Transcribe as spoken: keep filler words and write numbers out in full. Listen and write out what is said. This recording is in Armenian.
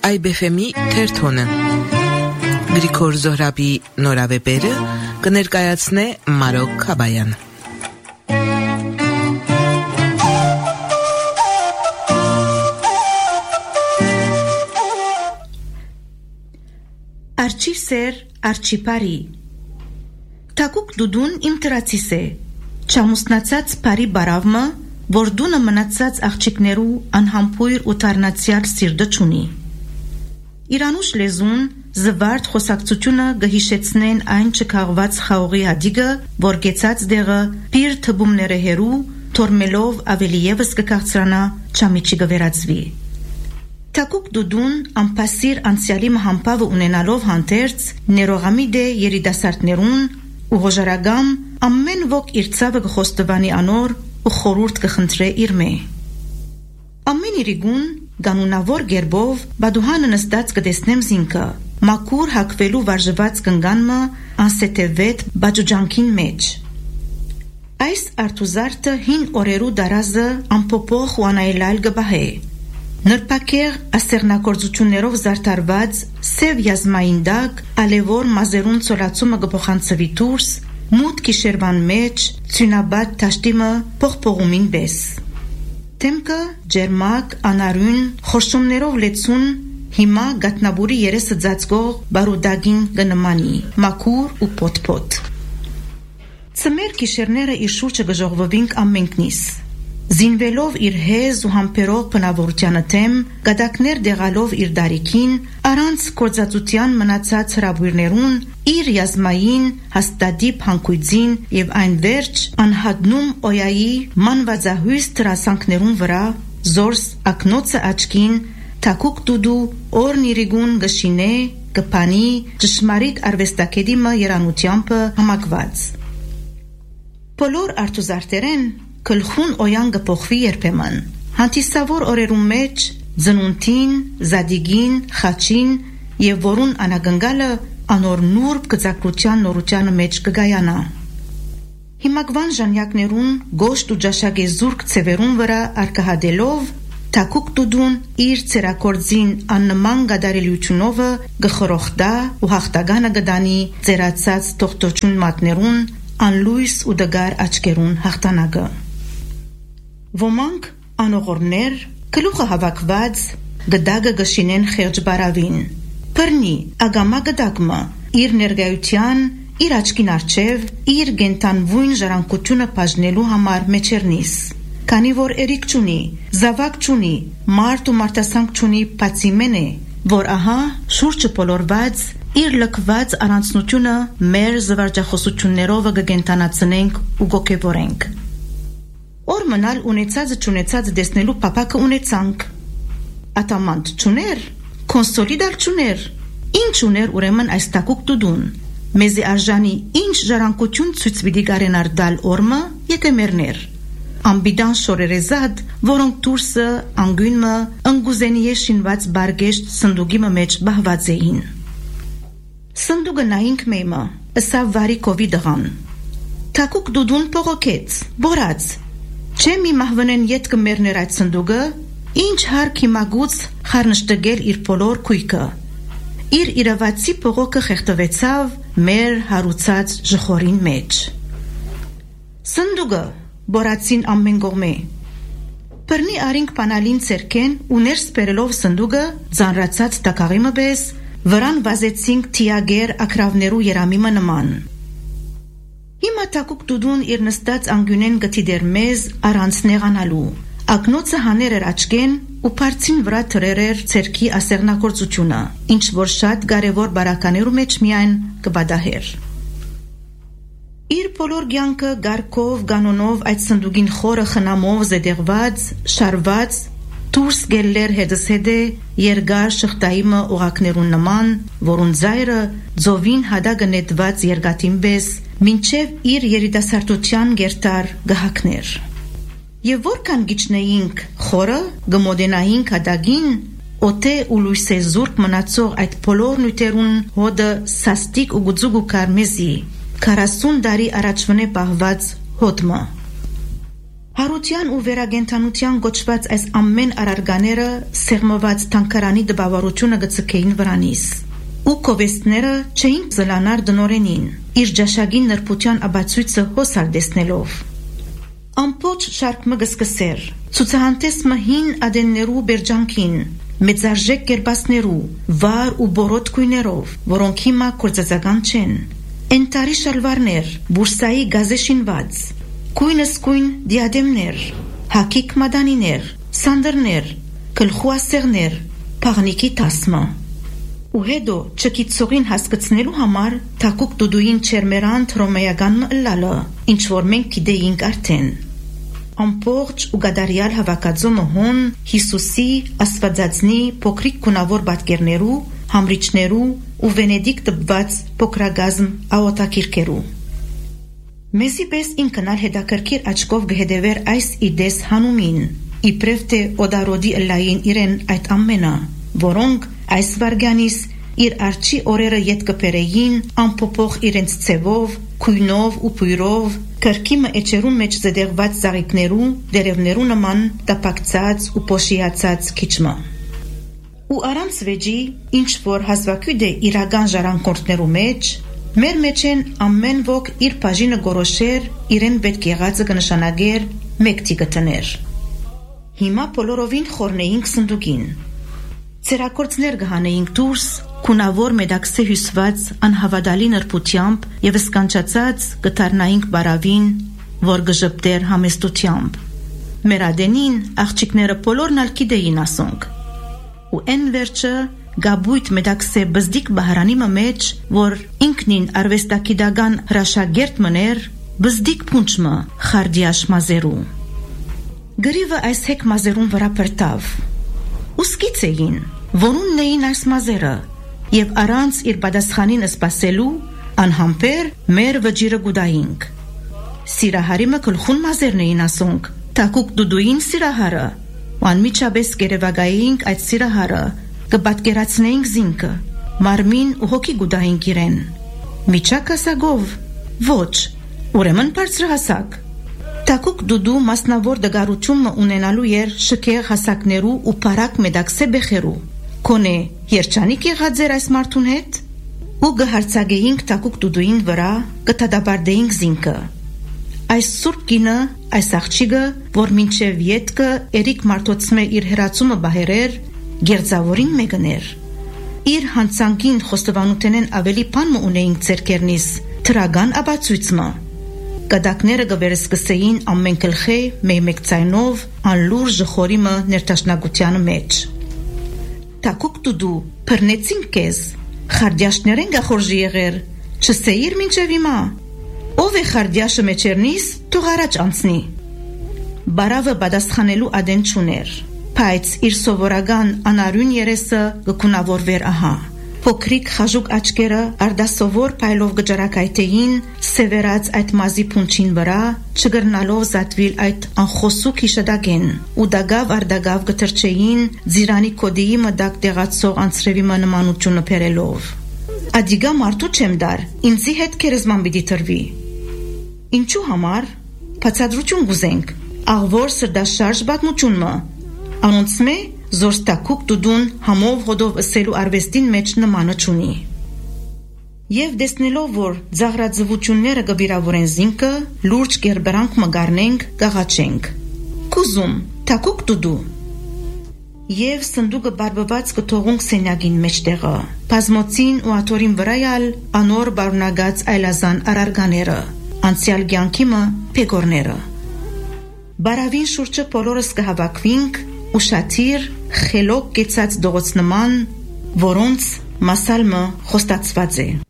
Այբեֆեմի թերթոնը Գրիգոր Զոհրաբի նորավեպերը կներկայացնե Մարոկ Քաբայան։ Արջի սեր, արջի բարի Թակուկ դուդուն իմ տրացիս է Չամուսնացած բարի բարավմը, որ դունը մնացած աղջիկներու անհամբույր ու թարնացյալ սիրտը չունի։ Իրանուշ լեզուն զվարդ խոսակցությունը գհիշեցնեն այն չքաղված խաղողի հադիգը, որ գեցած դեղը պիր թբումները հերու, թորմելով ավելի եվս կկաղցրանա չամիչի գվերածվի։ Թակուկ դուդուն ամպասիր անցյալի մհամպավը ունենալով հանդերց ներողամիդ է երիտասարդներուն ու հոժարագամ ամեն ոք իր ցավը գխոստվանի անոր ու խորուրդ կխնդրե իր մե։ Ամեն իրիգուն գանունավոր գերբով բադուհանը նստած կտեսնեմ զինքը, մաքուր հակվելու վարժված կնգանմը անսետևետ բաջուջանքին մեջ։ Այս արտուզարտը հին օրերու դարազը ամփոփող ու անայլայլ գբահե։ Նրբակեղ ասերնակորձություններով զարդարված սև յազմային դակ ալևոր մազերուն ծոլացումը գփոխանցվի դուրս, մութ գիշերվան մեջ ցյունաբադ տաշտիմը փողփողումին բես։ Թեմկը ջերմակ, անարուն, խորշումներով լեցուն հիմա գատնաբուրի երեսը ձածկող բարուդագին գնմանի, մաքուր ու պոտ-պոտ։ Ծմեր գիշերները իր շուրջը գժողվվինք ամենքնիս։ Զինվելով իր հեզ ու համբերող բնավորությանը թեմ, գադակներ դեղալով իր դարիքին, առանց կործածության մնացած հրաբույրներուն, իր յազմային, հաստադիպ հանքույձին և այն վերջ անհադնում օյայի մանվածահույս տրասանքներուն վրա, զորս ակնոցը աչքին, թակուկ դուդու օրն իրիգուն գշինե, կպանի, ճշմարիտ արվեստակեդիմը երանությամպը համակված։ Բոլոր արտուզարտերեն կլխուն օյան գպոխվի երբեմն, հանդիսավոր օրերում մեջ ձնունտին, զադիգին, խաչին և որուն անագնգալը անոր նուրբ գծակրության նորությանը մեջ կգայանա։ Հիմակվան ժանյակներուն գոշտ ու ճաշագեզուրկ ծևերուն վրա արկահադելով, թակուկ դուդուն իր ծերակորձին աննման գադարելիությունովը գխորոխդա ու հաղթագանը գդանի ծերացած տողտոչուն մատներուն անլույս ու դգար աչկերուն հաղթանակը։ Ոմանք անողորներ, գլուխը հավաքված, գդագը գշինեն խեղճ բարավին, պրնի ագամա գդակմը, իր ներգայության, իր աչքին արջև, իր գենտանվույն ժարանկությունը պաժնելու համար մեջերնիս, քանի որ էրիկ չունի, զավակ չունի, մարդ ու մարդասանք չունի պացիմեն է, որ ահա շուրջը պոլորված, իր լքված առանցնությունը մեր զվարջախոսություններով գգենտանացնենք ու գոքևորենք։ Օր մնալ ունեցածը չունեցածը դեսնելու պապակը ունեցանք։ Ատամանդ չուներ, կոնսոլիդալ չուներ, ինչ ուներ ուրեմն այս տակուկ դուդուն, մեզի արժանի ինչ ժարանկություն ցույց պիտի գարենար դալ օրմը, եթե մերներ։ Ամբիդան շորերեզադ, որոնք դուրսը, անգույնմը, ընգուզենիե շինված բարգեշտ սնդուգիմը մեջ բահված էին։ Սնդուգը նայինք մեմը, ըսավ վարի կովի դղան։ Թակուկ դուդուն պողոքեց, բորած, չէ մի մահվնեն ետ կմերներ այդ սնդուգը, ինչ հարկ հիմագուց խարնշտգել իր բոլոր կույկը։ Իր իրավացի պողոքը խեղտվեցավ մեր հարուցած ժխորին մեջ։ Սնդուգը, բորացին ամեն գողմե։ Պրնի արինք պանալին ծերքեն ու ներս պերելով սնդուգը, ձանրացած տակաղիմը բես, վրան վազեցինք թիագեր ակրավներու երամիմը նման։ Հիմա թակուկ դուդուն իր նստած անգյունեն գտի դեր մեզ առանց նեղանալու, ակնոցը հաներ էր աչկեն ու պարցին վրա թրեր էր ծերքի ասեղնակործությունը, ինչ որ շատ գարևոր բարականերու մեջ միայն կբադահեր։ Իր բոլոր գյանքը գարկով, գանոնով այդ սնդուգին խորը խնամով զեդեղված, շարված, դուրս գելլեր հետս հետե երգար շղտայիմը ուղակներուն նման, որուն ձայրը ձովին հադագը նետված երգատին բես, մինչև իր երիտասարդության գերտար գահակներ։ Եվ որքան գիչնեինք խորը, գմոդենայինք հադագին, օթե ու լույսե զուրկ մնացող այդ բոլոր նույթերուն հոդը սաստիկ ու գուծուգ ու կարմեզի, քառասուն դարի առաջվնե պահված հոդմը։ Հարության ու վերագենթանության գոչված այս ամեն արարգաները սեղմված թանկարանի դպավարությունը գծկեին վրանից ու կովեստները չէին զլանար դնորենին իր ջաշագին նրբության աբացույցը հոսալ դեսնելով ամբողջ շարքը գսկսեր ցուցահանդեսը հին ադեններու բերջանքին մեծարժեք կերպասներու վար ու բորոտ քույներով որոնք հիմա կորցածական չեն Ընտարի շալվարներ, բուրսայի գազեշինված, կույնսկույն դիադեմներ, հակիկ մադանիներ, սանդրներ, կլխուասեղներ, պաղնիկի տասմը։ Ու հետո չկիցողին հասկացնելու համար թակուկ դուդուին չերմերանտ հրոմեական մըլալը, ինչ որ մենք գիտեինք արդեն։ Ամբողջ ու գադարյալ հավաքածումը հոն Հիսուսի աստվածածնի փոքրիկ գունավոր պատկերներու, համրիչներու ու Վենեդիկ տպված փոքրագազմ աոտակիրքերու։ Մեզի պես ինքնալ հետաքրքիր աչքով գհետևեր այս իդես հանումին, իբրև թե օդարոդի ըլլային իրեն այդ ամենը, որոնք այս վարգանիս իր արջի օրերը ետ կպերեին ամփոփող իրենց ցևով, քույնով ու փույրով, կրկիմը էջերուն մեջ զդեղված ծաղիկներու, դերևներու նման տապակցած ու փոշիացած քիչմը։ Ու առանց վեճի, ինչ որ հազվագյուտ է իրական ժառանգորդներու մեջ, մեր մեջ են ամեն ոք իր բաժինը գորոշեր, իրեն պետք եղածը կնշանակեր, մեկտի գտներ։ Հիմա բոլորովին խորնեինք սնդուկին։ Ցերակորձներ գհանեինք դուրս, քունավոր մեդաքսե հյուսված անհավատալի նրբությամբ եւ սկանչացած գտարնայինք բարավին, որ գժպտեր համեստությամբ։ Մեր ադենին աղջիկները բոլորն ալ գիտեին ասոնք։ Ու են վերջը գաբույթ մեդաքսե բզդիկ բահարանի մեջ, որ ինքնին արվեստագիտական հրաշագերտ մներ, բզդիկ փունչմը խարդիաշ մազերու։ Գրիվը այս հեկ մազերուն վրա պրտավ։ Ու սկից էին, որունն էին այս մազերը, եւ առանց իր պատասխանին սպասելու, անհամբեր մեր վճիրը գուդայինք։ Սիրահարիմը գլխուն մազերն էին ասոնք, թակուկ դուդուին սիրահարը, անմիջապես գերեվագայինք այդ սիրահարը, կպատկերացնեինք զինքը, մարմին ու հոգի գուդայինք իրեն։ Միջակ հասակով, ոչ, ուրեմն բարձրահասակ։ Թակուկ դուդու մասնավոր դգարությունը ունենալու էր շքեղ հասակներու ու պարակ մեդաքսե բեխերու։ Կոնե երջանիկ եղած էր այս մարդուն հետ, ու գհարցագեինք թակուկ դուդուին վրա, կթադաբարդեինք զինքը։ Այս սուրբ կինը, այս աղջիկը, որ մինչև ետքը երիկ մարդոցմե իր հերացումը բահերեր, գերձավորին մեկներ։ Իր հանցանքին խոստովանութենեն ավելի բան մը ունեինք ձերքերնիս, թրագան աբացույցմը։ Կդակները գվերսկսեին ամեն գլխե մեկ ցայնով անլուր ժխորիմը ներտաշնակության մեջ։ Թակուկ դուդու բռնեցին քեզ, խարդյաշներեն գախորժի եղեր, չսեիր մինչև հիմա։ Ով է խարդյաշը մեջերնիս, թող առաջ անցնի։ Բարավը պատասխանելու ադեն չուներ, բայց իր սովորական անարյուն երեսը գկունավորվեր ահա։ Փոքրիկ խաժուկ աչքերը արդասովոր փայլով գճարակայթեին սևերած այդ մազի փունչին վրա, չգրնալով զատվիլ այդ անխոսու քիշադագեն, ու դագավ արդագավ գտրչեին ձիրանի կոդիի մդակ տեղացող անցրևի նմանությունը փերելով։ Ադիգա մարդու չեմ դար, ինձի հետ քերեզման պիտի տրվի։ Ինչու համար, բացատրություն գուզենք, աղվոր սրդաշարժ պատմությունմը, անոնցմե զորստակուկ դուդուն համով հոդով ըսելու արվեստին մեջ նմանը չունի։ Եվ դեսնելով, որ ձաղրաձվությունները գվիրավորեն զինքը, լուրջ կերբրանք մգարնենք, գաղաչենք։ Կուզում, թակուկ դուդու։ Եվ սնդուկը բարբված կթողունք սենյակին մեջտեղը, բազմոցին ու աթորին վրայալ անոր բարունագած այլազան արարգաները, անցյալ կյանքիմը պեգորները։ Բարավին շուրջը բոլորս կհավաքվինք, ուշաթիր, խելոք կեցած դողոց նման, որոնց մասալմը խոստացված է։